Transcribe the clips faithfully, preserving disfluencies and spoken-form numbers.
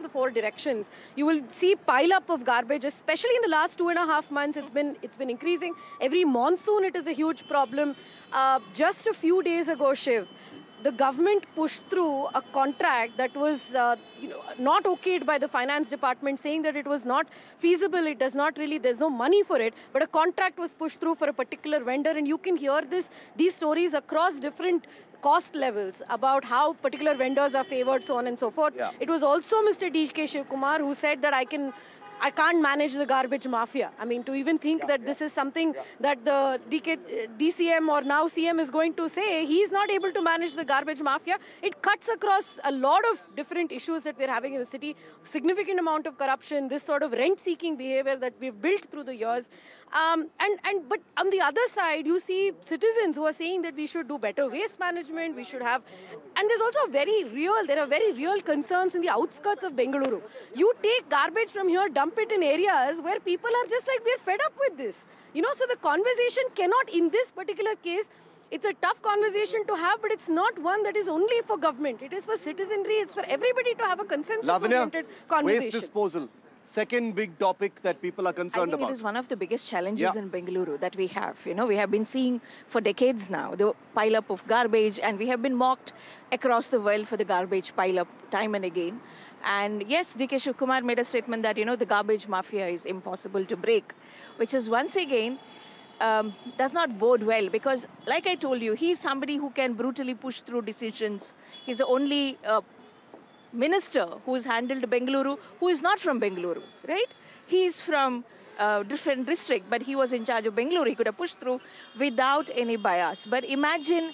the four directions, you will see pile up of garbage, especially in the last two and a half months. It's been, it's been increasing. Every monsoon, it is a huge problem. Uh, just a few days ago, Shiv, the government pushed through a contract that was uh, you know, not okayed by the finance department, saying that it was not feasible, it does not really, there's no money for it, but a contract was pushed through for a particular vendor, and you can hear this, these stories across different cost levels about how particular vendors are favored, so on and so forth. Yeah. It was also Mister D K Shivkumar who said that I can I can't manage the garbage mafia. I mean, to even think yeah, that yeah. this is something yeah. that the D K, D C M or now C M is going to say, he's not able to manage the garbage mafia. It cuts across a lot of different issues that we're having in the city. Significant amount of corruption, this sort of rent-seeking behavior that we've built through the years. Um, and, and But on the other side, you see citizens who are saying that we should do better waste management, we should have... And there's also very real, there are very real concerns in the outskirts of Bengaluru. You take garbage from here, dump it in areas where people are just like, we're fed up with this. You know, so the conversation cannot, in this particular case, it's a tough conversation to have, but it's not one that is only for government. It is for citizenry, it's for everybody to have a consensus-oriented conversation. Waste disposal. Second big topic that people are concerned I think about. It is one of the biggest challenges yeah. in Bengaluru that we have. You know, we have been seeing for decades now the pile-up of garbage, and we have been mocked across the world for the garbage pile-up time and again. And yes, D K Shivkumar made a statement that, you know, the garbage mafia is impossible to break, which is once again um, does not bode well, because like I told you, he's somebody who can brutally push through decisions. He's the only uh, minister who's handled Bengaluru who is not from Bengaluru, right? He's from a different district, but he was in charge of Bengaluru. He could have pushed through without any bias. But imagine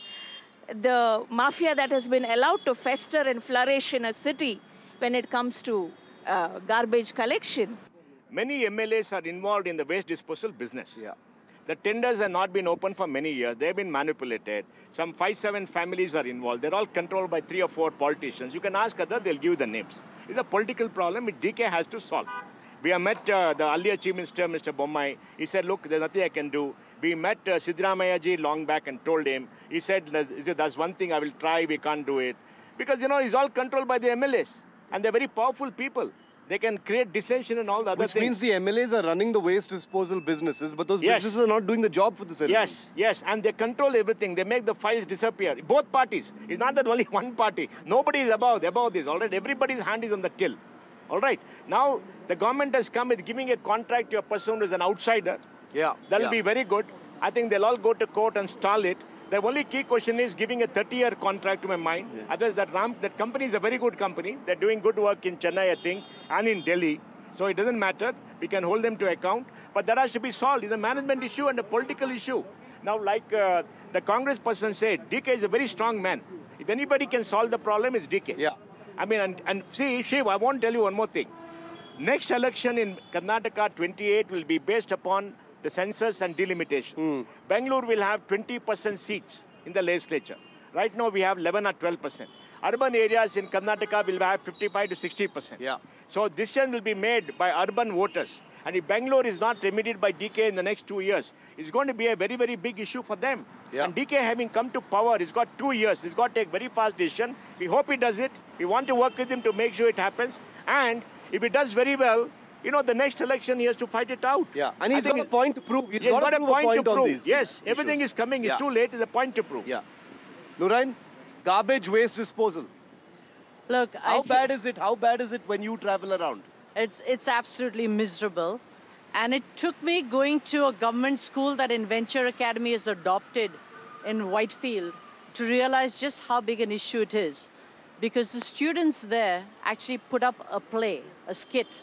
the mafia that has been allowed to fester and flourish in a city when it comes to uh, garbage collection. Many M L As are involved in the waste disposal business. Yeah. The tenders have not been open for many years. They've been manipulated. Some five, seven families are involved. They're all controlled by three or four politicians. You can ask others, they'll give you the names. It's a political problem which D K has to solve. We have met uh, the earlier Chief Minister, Mister Bommai. He said, look, there's nothing I can do. We met uh, Siddaramaiah ji long back and told him. He said, there's one thing I will try, we can't do it. Because, you know, it's all controlled by the M L As. And they're very powerful people. They can create dissension and all the other Which things. Which means the M L As are running the waste disposal businesses, but those yes. businesses are not doing the job for the citizens. Yes, yes, and they control everything. They make the files disappear. Both parties. It's not that only one party. Nobody is above, above this, all right? Everybody's hand is on the till, all right? Now, the government has come with giving a contract to a person who is an outsider. Yeah. That'll yeah. be very good. I think they'll all go to court and stall it. The only key question is giving a thirty-year contract to my mind. Yeah. Otherwise, that, Ram, that company is a very good company. They're doing good work in Chennai, I think, and in Delhi. So it doesn't matter. We can hold them to account. But that has to be solved. It's a management issue and a political issue. Now, like uh, the Congress person said, D K is a very strong man. If anybody can solve the problem, it's D K. Yeah. I mean, and, and see, Shiv, I want to tell you one more thing. Next election in Karnataka, twenty-eight, will be based upon the census and delimitation. Mm. Bangalore will have twenty percent seats in the legislature. Right now, we have eleven or twelve percent. Urban areas in Karnataka will have fifty-five to sixty percent. Yeah. So decision will be made by urban voters. And if Bangalore is not remedied by D K in the next two years, it's going to be a very, very big issue for them. Yeah. And D K having come to power, he's got two years. He's got to take very fast decision. We hope he does it. We want to work with him to make sure it happens. And if he does very well, you know, the next election he has to fight it out. Yeah, and he's got a point to prove. He's, he's got, got to a prove point, a point to on prove. these Yes, issues. everything is coming. It's yeah. too late. It's a point to prove. Yeah. Nurain, garbage waste disposal. Look, how I bad is it? How bad is it when you travel around? It's it's absolutely miserable, and it took me going to a government school that Inventure Academy has adopted in Whitefield to realize just how big an issue it is, because the students there actually put up a play, a skit,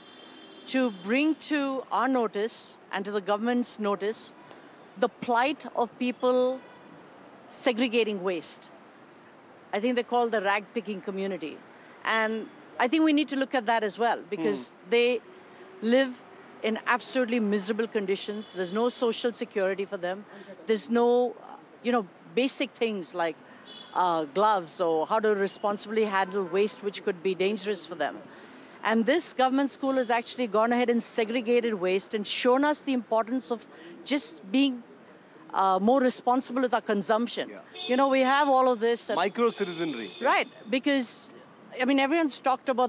to bring to our notice and to the government's notice the plight of people segregating waste. I think they call the rag-picking community. And I think we need to look at that as well, because mm. they live in absolutely miserable conditions. There's no social security for them. There's no, you know, basic things like uh, gloves or how to responsibly handle waste, which could be dangerous for them. And this government school has actually gone ahead and segregated waste and shown us the importance of just being uh, more responsible with our consumption. Yeah. You know, we have all of this. Micro-citizenry. Right, because, I mean, everyone's talked about